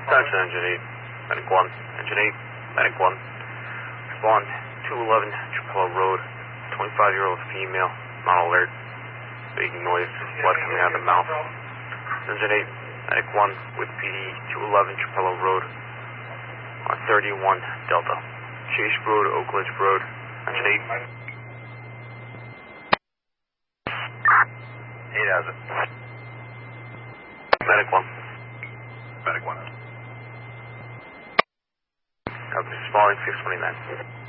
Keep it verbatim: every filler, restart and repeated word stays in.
Attention, Engine eight, Medic one. Engine eight, Medic one. Respond, two eleven Trapello Road, twenty-five-year-old female, not alert. Making noise, blood coming out of the mouth. Engine eight, Medic one with P D two eleven Trapello Road on thirty-one Delta. Chase Road, Oak Ridge Road. Engine eight. eight has it. Medic one. Medic one. Copy, responding six twenty-nine.